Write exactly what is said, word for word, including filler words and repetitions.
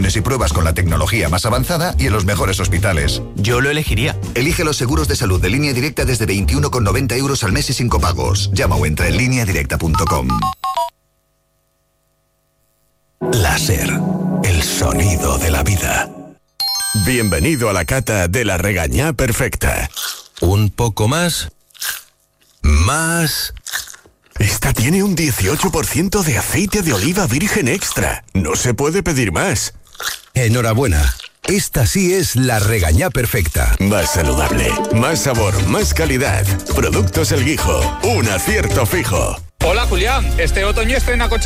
valoraciones y pruebas con la tecnología más avanzada y en los mejores hospitales. Yo lo elegiría. Elige los seguros de salud de Línea Directa desde veintiuno con noventa euros al mes y sin copagos. Llama o entra en línea directa punto com. Láser, el sonido de la vida. Bienvenido a la cata de la regañá perfecta. Un poco más. Más. Esta tiene un dieciocho por ciento de aceite de oliva virgen extra. No se puede pedir más. Enhorabuena. Esta sí es la regañá perfecta. Más saludable, más sabor, más calidad. Productos El Guijo. Un acierto fijo. Hola Julián, este otoño estrena coche